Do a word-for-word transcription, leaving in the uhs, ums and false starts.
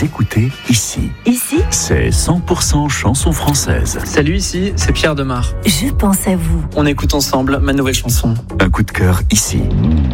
écoutez ici. Ici, C'est cent pour cent chanson française. Salut, ici, c'est Pierre Demar. je pense à vous. On écoute ensemble ma nouvelle chanson. Un coup de cœur ici.